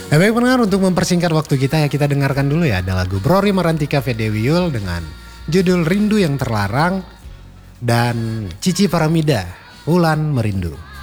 Baik pendengar, untuk mempersingkat waktu kita ya, kita dengarkan dulu ya, ada lagu Rory Marantika Fedewiul dengan judul Rindu yang Terlarang dan Cici Paramida Wulan Merindu.